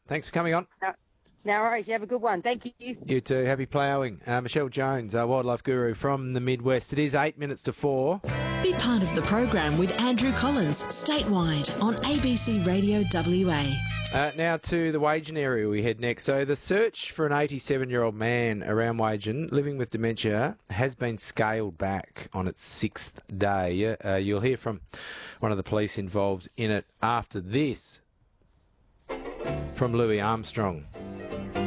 Thanks for coming on. No worries. You have a good one. Thank you. You too. Happy ploughing. Michelle Jones, our wildlife guru from the Midwest. It is 8 minutes to 4. Be part of the program with Andrew Collins, statewide on ABC Radio WA. Now to the Wagen area we head next. So the search for an 87-year-old man around Wagen living with dementia has been scaled back on its 6th day. You'll hear from one of the police involved in it after this from Louis Armstrong.